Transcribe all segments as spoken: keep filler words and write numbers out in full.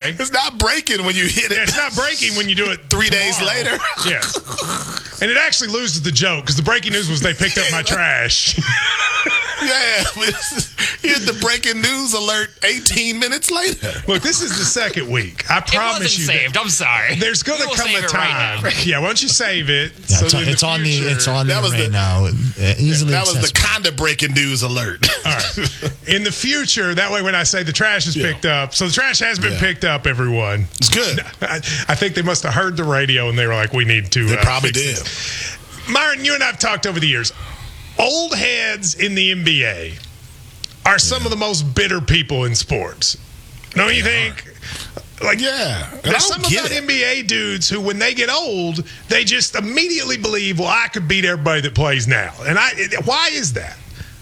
Okay. It's not breaking when you hit it. Yeah, it's not breaking when you do it Three tomorrow. days later. Yeah. And it actually loses the joke because the breaking news was they picked up my trash. Yeah. You hit the breaking news alert eighteen minutes later. Look, this is the second week. I promise it wasn't you. saved. I'm sorry. There's going to We will come save a it right time. now. Yeah, why don't you save it? Yeah, so it's, that on, in it's on the future- it's on That there was right the- now. Uh, easily That was the accessible. kind of breaking news alert. All right. In the future, that way when I say the trash is Yeah. picked up, so the trash has been Yeah. picked up, everyone. It's good. I, I think they must have heard the radio and they were like, we need to. They uh, probably fix did. this. Myron, you and I have talked over the years. Old heads in the N B A are some of the most bitter people in sports. Don't you think? Like, Yeah. And I there's don't some get about it. N B A dudes who, when they get old, they just immediately believe, well, I could beat everybody that plays now. And I, why is that?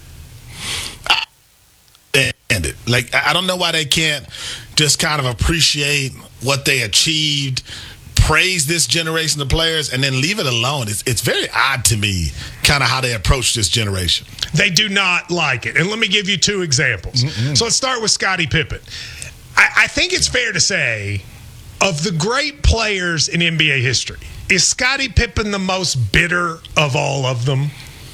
End it. Like, I I don't know why they can't just kind of appreciate what they achieved, praise this generation of players, and then leave it alone. It's, it's very odd to me, kind of how they approach this generation. They do not like it. And let me give you two examples. So let's start with Scottie Pippen. I, I think it's fair to say, of the great players in N B A history, is Scottie Pippen the most bitter of all of them?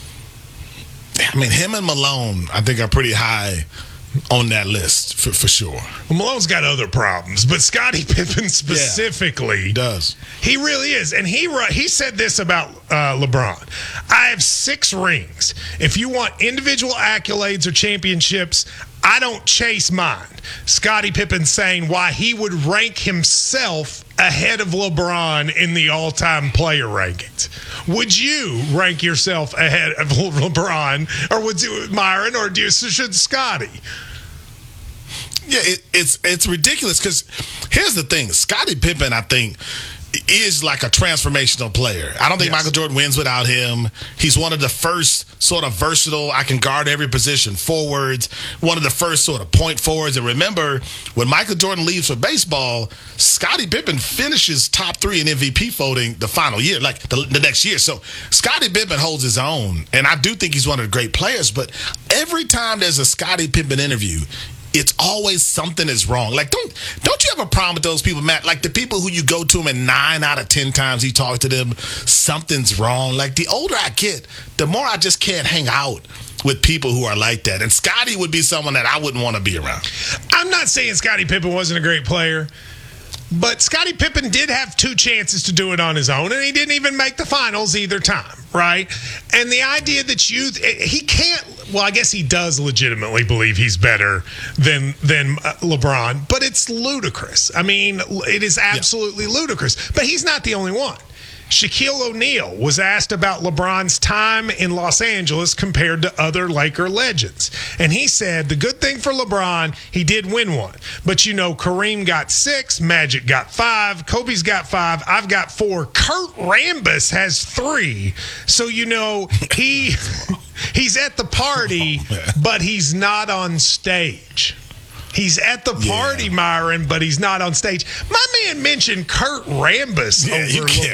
I mean, him and Malone, I think, are pretty high on that list for, for sure. Well, Malone's got other problems, but Scottie Pippen specifically, He does. he really is. And he ru- he said this about uh, LeBron. I have six rings. If you want individual accolades or championships, I don't chase mine. Scottie Pippen saying why he would rank himself ahead of LeBron in the all-time player rankings. Would you rank yourself ahead of LeBron, or would you, Myron, or do you, should Scottie? Yeah, it, it's it's ridiculous because here's the thing. Scottie Pippen, I think, is like a transformational player. I don't think Yes. Michael Jordan wins without him. He's one of the first sort of versatile, I can guard every position forwards, one of the first sort of point forwards. And remember, when Michael Jordan leaves for baseball, Scottie Pippen finishes top three in M V P voting the final year, like the, the next year. So Scottie Pippen holds his own, and I do think he's one of the great players. But every time there's a Scottie Pippen interview, it's always something is wrong. Like, don't don't you have a problem with those people, Matt? Like the people who you go to them and nine out of ten times you talk to them, something's wrong. Like the older I get, the more I just can't hang out with people who are like that. And Scottie would be someone that I wouldn't want to be around. I'm not saying Scottie Pippen wasn't a great player, but Scottie Pippen did have two chances to do it on his own, and he didn't even make the finals either time, right? And the idea that you he can't, well, I guess he does legitimately believe he's better than than uh, LeBron, but it's ludicrous. I mean, it is absolutely ludicrous. But he's not the only one. Shaquille O'Neal was asked about LeBron's time in Los Angeles compared to other Laker legends. And he said, the good thing for LeBron, he did win one. But, you know, Kareem got six, Magic got five, Kobe's got five, I've got four. Kurt Rambis has three. So, you know, he he's at the party, but he's not on stage. He's at the party, Yeah. Myron, but he's not on stage. My man mentioned Kurt Rambis Yeah, you over can't.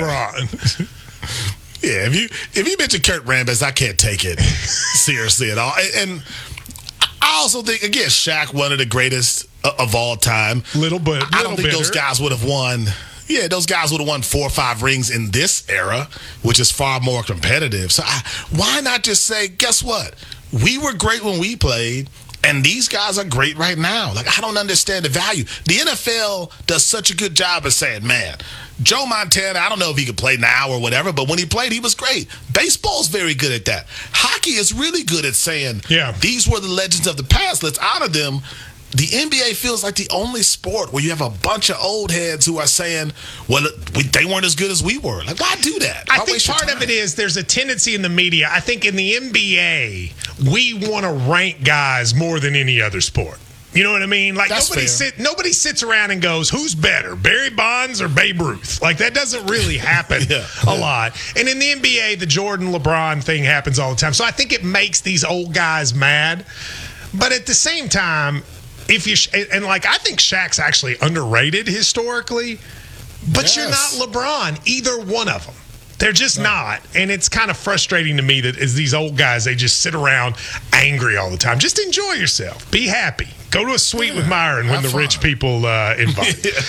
LeBron. Yeah, if you if you mention Kurt Rambis, I can't take it seriously at all. And, and I also think, again, Shaq, one of the greatest of all time. Little bit. I don't little think bitter. those guys would have won. Yeah, those guys would have won four or five rings in this era, which is far more competitive. So I, why not just say, guess what? We were great when we played, and these guys are great right now. Like, I don't understand the value. The N F L does such a good job of saying, man, Joe Montana, I don't know if he could play now or whatever, but when he played, he was great. Baseball's very good at that. Hockey is really good at saying, Yeah. these were the legends of the past. Let's honor them. The N B A feels like the only sport where you have a bunch of old heads who are saying, well, we, they weren't as good as we were. Like, why do that? I Why think waste your part of time? it is there's a tendency in the media. I think in the N B A, we want to rank guys more than any other sport. You know what I mean? Like That's nobody fair. sit, nobody sits around and goes, "Who's better, Barry Bonds or Babe Ruth?" Like that doesn't really happen Yeah. a lot. And in the N B A, the Jordan LeBron thing happens all the time. So I think it makes these old guys mad. But at the same time, if you and like I think Shaq's actually underrated historically, but you're Yes. not LeBron, either one of them. They're just not. And it's kind of frustrating to me that as these old guys, they just sit around angry all the time. Just enjoy yourself. Be happy. Go to a suite with Myron when have the fun. rich people uh, invite.